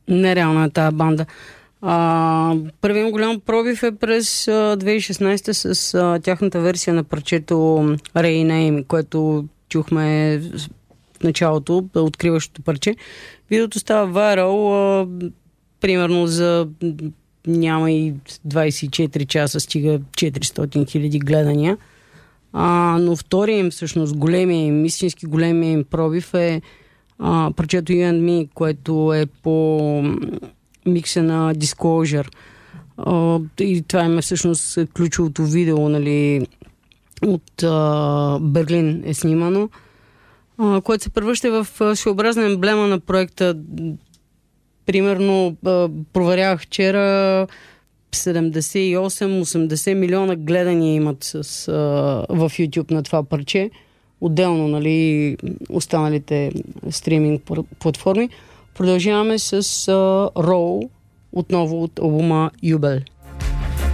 Нереална е тая банда. Първият голям пробив е през 2016 с тяхната версия на парчето Rename, което чухме в началото, откриващото парче. Видеото става вайрал, примерно за няма и 24 часа, стига 400 хиляди гледания. Но втория им, всъщност, истински големия им пробив е парчето You and Me, което е по микса на Disclosure. И това е всъщност ключовото видео, нали, от Берлин е снимано, което се превръща в своеобразна емблема на проекта. Примерно, проверявах вчера, 78-80 милиона гледания имат в YouTube на това парче. Отделно, нали, останалите стриминг платформи. Продължаваме с Roll, отново от албума Юбел.